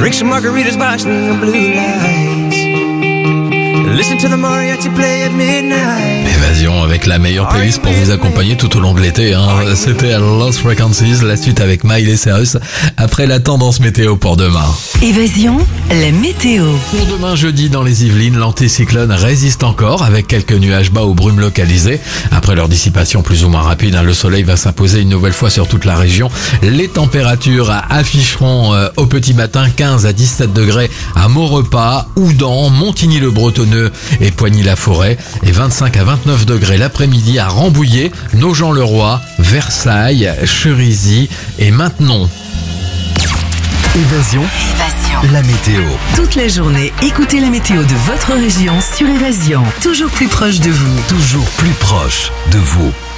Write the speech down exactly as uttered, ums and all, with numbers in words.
Drink some margaritas, watching the blue lights. Listen to the mariachi play at midnight. Évasion avec la meilleure playlist pour vous accompagner tout au long de l'été. Hein. C'était Lost Frequencies, la suite avec Miley Cyrus, après la tendance météo pour demain. Évasion, la météo. Pour demain jeudi dans les Yvelines, l'anticyclone résiste encore avec quelques nuages bas ou brumes localisées. Après leur dissipation plus ou moins rapide, hein, le soleil va s'imposer une nouvelle fois sur toute la région. Les températures afficheront euh, au petit matin quinze à dix-sept degrés à Maurepas, Houdan, Montigny-le-Bretonneux et Poigny-la-Forêt, et vingt-cinq à vingt-neuf degrés l'après-midi à Rambouillet, Nogent-le-Roi, Versailles, Cherisy et Maintenon. Évasion, Évasion, la météo. Toute la journée, écoutez la météo de votre région sur Évasion. Toujours plus proche de vous. Toujours plus proche de vous.